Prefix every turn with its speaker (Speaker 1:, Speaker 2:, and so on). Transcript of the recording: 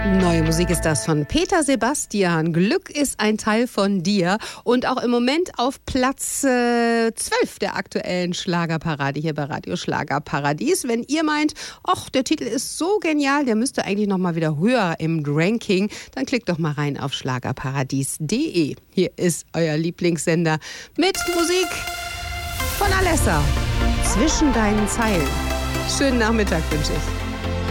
Speaker 1: Neue Musik ist das von Peter Sebastian. Glück ist ein Teil von dir. Und auch im Moment auf Platz 12 der aktuellen Schlagerparade hier bei Radio Schlagerparadies. Wenn ihr meint, ach, der Titel ist so genial, der müsste eigentlich noch mal wieder höher im Ranking, dann klickt doch mal rein auf schlagerparadies.de. Hier ist euer Lieblingssender mit Musik von Alessa. Zwischen deinen Zeilen. Schönen Nachmittag wünsche ich.